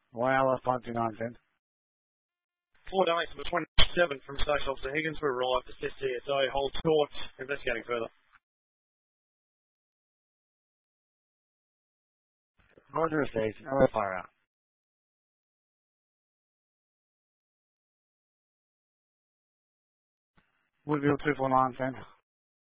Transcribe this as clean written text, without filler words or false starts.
Wow, 52910. 4 days for 27 from Station Officer Higgins. We're arrived at CCSA. Hold short. Investigating further. Roger station. No fire out. Woodville 24910.